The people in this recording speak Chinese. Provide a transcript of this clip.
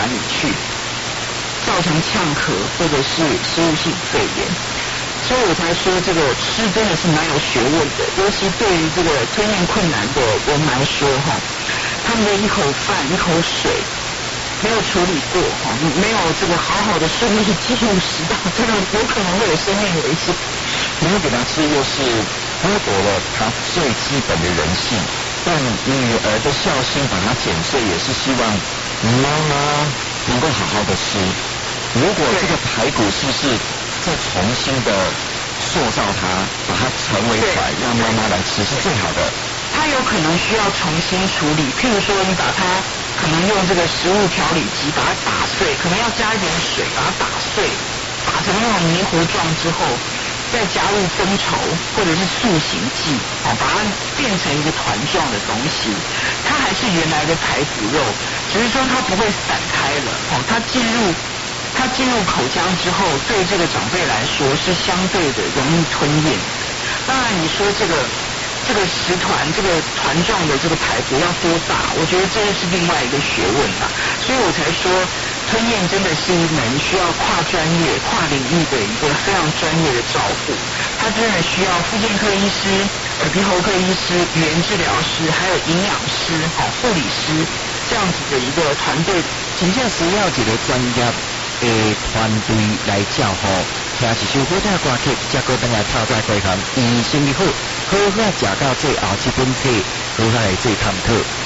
管里去，造成呛咳或者是食物性肺炎。所以我才说这个吃真的是蛮有学问的，尤其对于这个吞咽困难的人来说哈，他们的一口饭一口水没有处理过哈，没有这个好好的顺利进入食道，这个有可能会有生命危险。 没有给他吃，又是剥夺了他最基本的人性。但女儿的孝心把它剪碎，也是希望妈妈能够好好的吃。如果这个排骨是不是再重新的塑造它，把它成为块，让妈妈来吃是最好的。 它有可能需要重新处理，譬如说你把它可能用这个食物调理机把它打碎，可能要加一点水把它打碎，打成那种泥糊状之后，再加入增稠或者是塑形剂，把它变成一个团状的东西。它还是原来的排骨肉，只是说它不会散开了，它进入口腔之后，对这个长辈来说是相对的容易吞咽。当然，你说这个食团这个团状的这个排骨要多大，我觉得这又是另外一个学问啦。所以我才说，吞咽真的是一门需要跨专业、跨领域的一个非常专业的照顾。它真的需要复健科医师、耳鼻喉科医师、语言治疗师，还有营养师、护理师这样子的一个团队， 真正需要一个专业的团队来照顾，听一首好听的歌曲，再过等来透早回看，身体好，好好食到最后，这本册好好来做探讨。